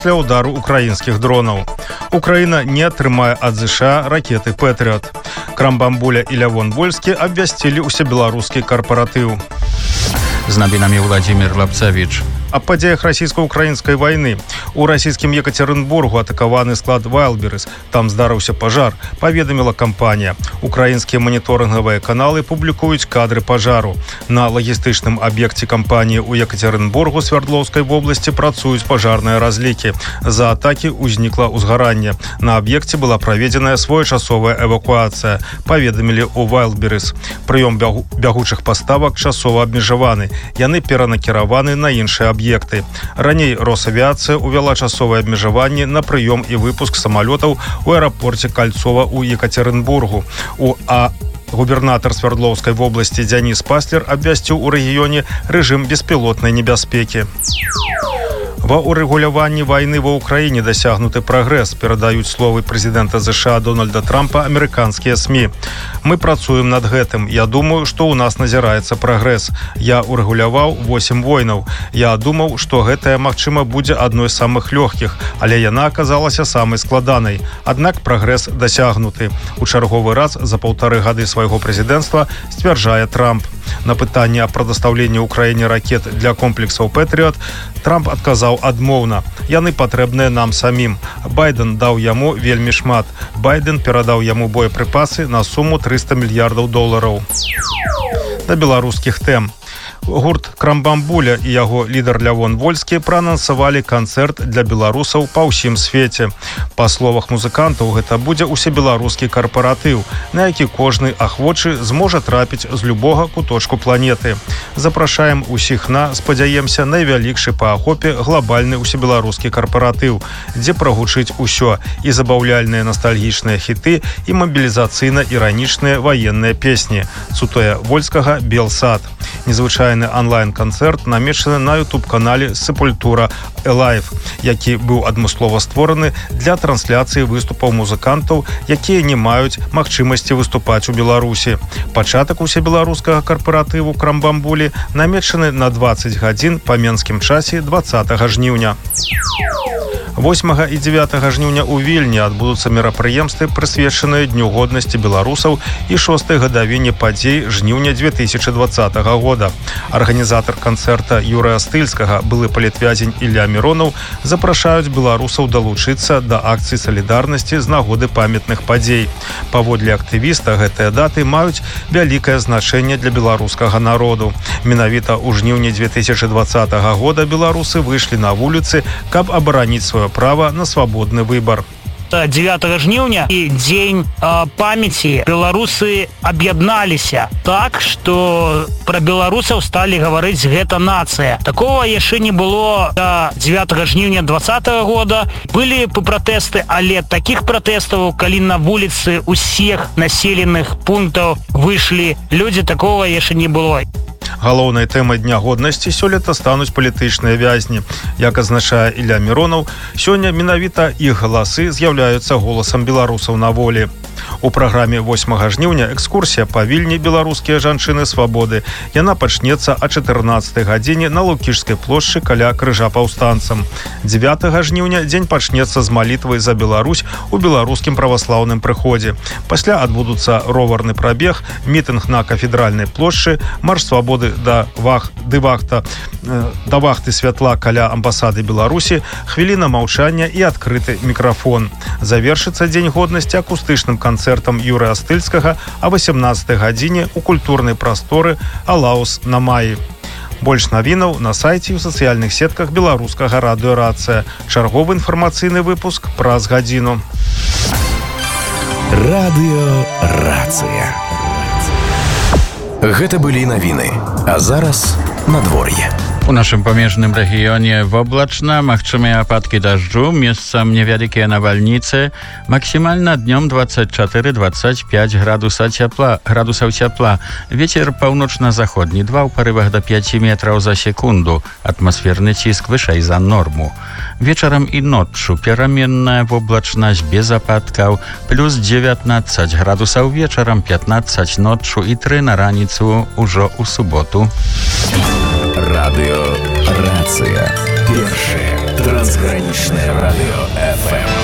для удару украінскіх дронаў. Украіна не атрымае ад ЗША ракеты «Пэтрыот». Крамбамбуля і Лявон Вольскі абвясцілі ўсебеларускі карпаратыў. З навінамі Владимир Лапцевич. О падзеях расійска-украінскай вайны. У расійскім Екатеринбургу атакаваны склад Вайлдберрис. Там здарыўся пажар, паведаміла кампанія. Украінскія маніторынгавыя каналы публікуюць кадры пажару. На лагістычным аб'екце кампаніі ў Екатеринбургу Свердлоўскай вобласці працуюць пажарныя разлікі. За атакі ўзнікла ўзгаранне. На аб'екце была праведзеная своечасовая эвакуацыя, паведамілі ў Вайлдберрис. Прыём бягучых паставак часова абмежаваны. Яны перанакіраваны на іншыя аб'екты. Раней Росавіацыя увяла часовае абмежаванне на прыём і выпуск самалётаў у аэрапорце Кальцова ў Екатеринбургу. Губернатар Свердлоўскай вобласці Дзяніс Паслер абвясціў у рэгіёне рэжым беспілотнай небяспекі. Ва урэгуляванні вайны ва ўкраіне дасягнуты прагрэс, перадаюць словы прэзідэнта ЗША Дональда Трампа амерыканскія СМІ. Мы працуем над гэтым. Я думаю, што ў нас назіраецца прагрэс. Я урэгуляваў 8 войнаў. Я думаў, што гэтая, магчыма, будзе адной з самых лёгкіх, але яна аказалася самай складанай. Аднак прагрэс дасягнуты. У чарговы раз за 1,5 гады свайго прэзідэнцтва сцвярджае Трамп. На пытанне аб прадастаўленні ўкраіне ракет для комплексаў «Пэтрыот» Трамп адказаў адмоўна. Яны патрэбныя нам самім. Байден даў яму вельмі шмат. Байден перадаў яму боепрыпасы на суму $300 мільярдаў. Да беларускіх тэм. Гурт Крамбамбуля і яго лідар Лявон Вольскі праанансавалі канцэрт для беларусаў па ўсім свеце. Па словах музыкантаў, гэта будзе усебеларускі карпаратыў, на які кожны ахвочы зможа трапіць з любога куточку планеты. Запрашаем усіх на, спадзяемся, найвялікшы па ахопе глобальны усебеларускі карпаратыў, дзе прагучыць усё, і забаўляльныя ностальгічныя хіты, і мабілізацыйна-іранічныя ваенныя песні. Цутуе Вольскага «Белсад». Незвычайны онлайн-канцэрт намечаны на YouTube-канале «Сепультура Элайв», які быў адмыслова створаны для трансляцыі выступаў музыкантаў, якія не маюць магчымасці выступаць у Беларусі. Пачатак усебеларускага карпаратыву Крамбамбулі намечаны на 20 гадзін па менскім часе 20 жніўня. 8 і 9 жніўня ў Вільні адбудуцца мерапрыемствы, прысвечаныя Дню годнасці беларусаў і 6-й гадавіне падзей жніўня 2020 года. Арганізатар канцэрта Юрыя Стыльскага, былы палітвязень Ілля Міронаў, запрашаюць беларусаў далучыцца да акцыі салідарнасці з нагоды памятных падзей. Паводле актывіста, гэтыя даты маюць вялікае значэнне для беларускага народу. Менавіта ў жніўні 2020 года беларусы выйшлі на вуліцы, каб абараніць сваё права на свабодны выбар. 9 жніўня і дзень памяці беларусы аб'ядналіся так, што пра беларусаў сталі гаварыць гэта нацыя. Такого яшчэ не было до 9 жніўня 2020 года. Былі пратэсты, але такіх пратэстаў, калі на вуліцы ўсіх населеных пунктаў выйшлі людзі, такого яшчэ не было. Галоўнай тэмай Дня годнасці сёлета стануць палітычныя вязні. Як азначае Ілля Міронаў, сёння менавіта іх галасы з'яўляюцца голасам беларусаў на волі. У праграме 8 жніўня экскурсія па Вільні «Беларускія жанчыны свабоды». Яна пачнецца о 14 гадзіне на Лукішскай плошчы каля крыжа паўстанцам. 9 жніўня дзень пачнецца з малітвай за Беларусь у беларускім праваслаўным прыходзе. Пасля адбудуцца роварны прабег, мітынг на кафедральнай плошчы, марш свабоды да вахты святла каля амбасады Беларусі, хвіліна маўчання і адкрыты мікрафон. Завершыцца дзень годнасці акустычным канцэртам Юрыя Стыльскага о 18 гадзіне у культурнай прасторы «Алаус на маі». Больш навінаў на сайце і ў сацыяльных сетках беларускага радыё «Рацыя». Чарговы інфармацыйны выпуск праз гадзіну. Радыё «Рацыя». Гэта былі навіны. А зараз надвор'е. У нашым памежным рэгіёне воблачна, магчымыя ападкі дажджу, месцам невялікія навальніцы, максімальна днём 24-25 градусаў цяпла. Вецер паўночна-заходні, 2 ў парывах до 5 метраў за секунду. Атмасферны ціск вышэй за норму. Вечарам і ноччу пераменная воблачнасць без ападкаў, плюс 19 градусаў вечарам, 15 ноччу і 3 на раніцу ўжо ў суботу. Радыё «Рацыя». Першае Трансграничное радио.